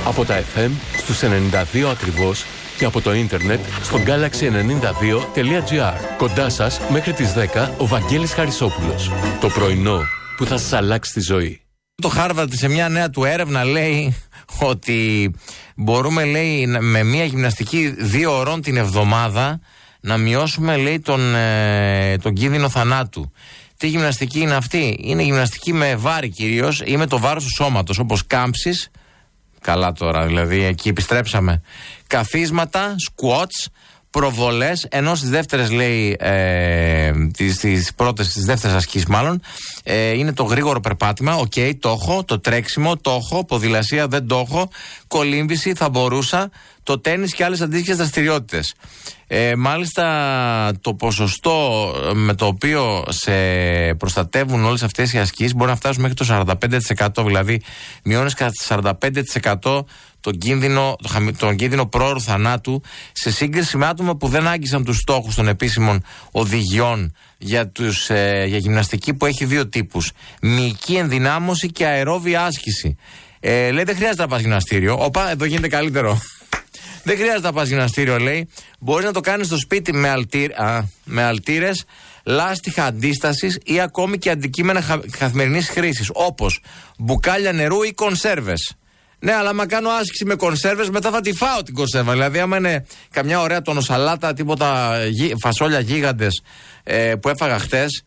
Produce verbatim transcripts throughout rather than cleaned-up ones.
Από τα εφ εμ στους ενενήντα δύο ακριβώς και από το ίντερνετ στο γκάλαξι ενενήντα δύο τελεία τζι άρ. Κοντά σας μέχρι τις δέκα ο Βαγγέλης Χαρισόπουλος. Το πρωινό που θα σας αλλάξει τη ζωή. Το Harvard σε μια νέα του έρευνα λέει ότι μπορούμε, λέει, με μια γυμναστική δύο ωρών την εβδομάδα να μειώσουμε, λέει, τον, ε, τον κίνδυνο θανάτου. Τι γυμναστική είναι αυτή? Είναι γυμναστική με βάρη κυρίως ή με το βάρος του σώματος, όπως κάμψεις. Καλά τώρα, δηλαδή εκεί επιστρέψαμε. Καθίσματα, squats, προβολές, ενώ στις δεύτερες, λέει, ε, τις, τις πρώτες, τις δεύτερες ασκήσεις μάλλον, ε, είναι το γρήγορο περπάτημα, οκ, okay, το έχω, το τρέξιμο, το έχω, ποδηλασία δεν το έχω, κολύμβηση θα μπορούσα, το τένις και άλλες αντίστοιχες δραστηριότητες. Ε, μάλιστα το ποσοστό με το οποίο σε προστατεύουν όλες αυτές οι ασκήσεις μπορεί να φτάσουν μέχρι το σαράντα πέντε τοις εκατό, δηλαδή μειώνεις κατά σαράντα πέντε τοις εκατό τον κίνδυνο, τον κίνδυνο πρόωρου θανάτου σε σύγκριση με άτομα που δεν άγγισαν τους στόχους των επίσημων οδηγιών για, τους, ε, για γυμναστική που έχει δύο τύπους: μυϊκή ενδυνάμωση και αερόβια άσκηση. Ε, λέει δεν χρειάζεται να πας γυμναστήριο. Οπα, εδώ γίνεται καλύτερο. Δεν χρειάζεται να πας γυμναστήριο, λέει. Μπορείς να το κάνεις στο σπίτι με, αλτήρ, α, με αλτήρες, λάστιχα αντίστασης ή ακόμη και αντικείμενα χα, καθημερινής χρήσης, όπως μπουκάλια νερού ή κονσέρβες. Ναι, αλλά άμα κάνω άσκηση με κονσέρβες, μετά θα τη φάω την κονσέρβα. Δηλαδή, άμα είναι καμιά ωραία τονοσαλάτα, τίποτα γι, φασόλια γίγαντες ε, που έφαγα χτες,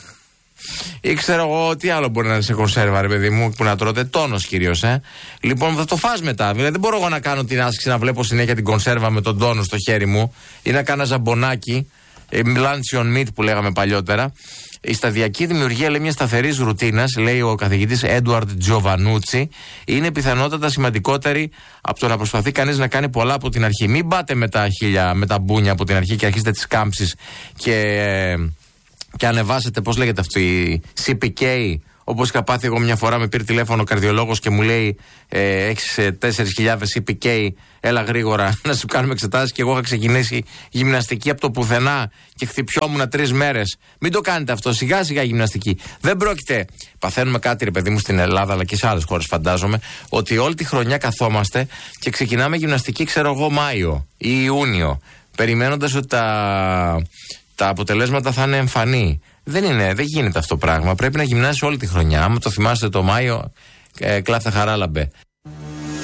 ή ξέρω εγώ τι άλλο μπορεί να είναι σε κονσέρβα, ρε παιδί μου, που να τρώτε, τόνος κυρίως, ε. Λοιπόν, θα το φας μετά. Δηλαδή, δεν μπορώ εγώ να κάνω την άσκηση να βλέπω συνέχεια την κονσέρβα με τον τόνο στο χέρι μου ή να κάνω ζαμπονάκι, ε, lunch on meat που λέγαμε παλιότερα. Η σταδιακή δημιουργία, λέει, μια σταθερή ρουτίνα, λέει ο καθηγητής Έντουαρντ Τζοβανούτσι, είναι πιθανότατα σημαντικότερη από το να προσπαθεί κανείς να κάνει πολλά από την αρχή. Μην πάτε με τα χίλια, με τα μπούνια από την αρχή και αρχίσετε τις κάμψεις και. Ε, και ανεβάσετε, πώς λέγεται αυτό, η σι πι κέι, όπως είχα πάθει εγώ μια φορά, με πήρε τηλέφωνο ο καρδιολόγος και μου λέει ε, έχεις τέσσερις χιλιάδες σι πι κέι, έλα γρήγορα να σου κάνουμε εξετάσεις, και εγώ είχα ξεκινήσει γυμναστική από το πουθενά και χτυπιόμουν τρεις μέρες. Μην το κάνετε αυτό, σιγά σιγά γυμναστική. Δεν πρόκειται, παθαίνουμε κάτι, ρε παιδί μου, στην Ελλάδα αλλά και σε άλλες χώρες φαντάζομαι, ότι όλη τη χρονιά καθόμαστε και ξεκινάμε γυμναστική, ξέρω εγώ, Μάιο ή Ιούνιο, περιμένοντας ότι τα... τα αποτελέσματα θα είναι εμφανή. Δεν είναι, δεν γίνεται αυτό το πράγμα. Πρέπει να γυμνάσεις όλη τη χρονιά. Άμα το θυμάστε το Μάιο, ε, κλάφτα χαράλαμπε.